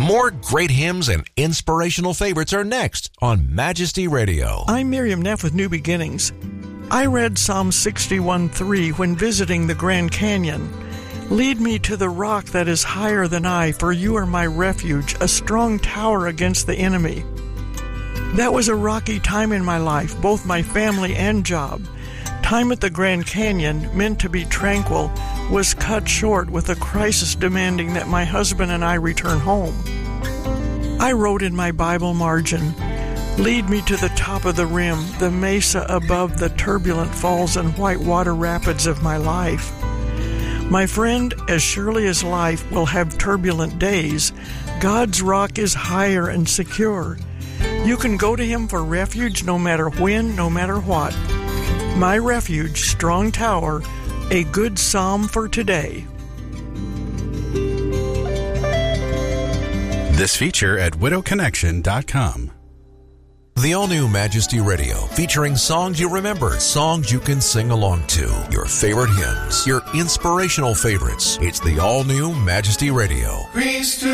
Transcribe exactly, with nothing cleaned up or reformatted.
More great hymns and inspirational favorites are next on Majesty Radio. I'm Miriam Neff with New Beginnings. I read Psalm sixty-one three when visiting the Grand Canyon. Lead me to the rock that is higher than I, for you are my refuge, a strong tower against the enemy. That was a rocky time in my life, both my family and job. Time at the Grand Canyon, meant to be tranquil, was cut short with a crisis demanding that my husband and I return home. I wrote in my Bible margin, lead me to the top of the rim, the mesa above the turbulent falls and white water rapids of my life. My friend, as surely as life will have turbulent days, God's rock is higher and secure. You can go to Him for refuge no matter when, no matter what. My refuge, strong tower, a good psalm for today. This feature at widow connection dot com. The all-new Majesty Radio, featuring songs you remember, songs you can sing along to, your favorite hymns, your inspirational favorites. It's the all-new Majesty Radio.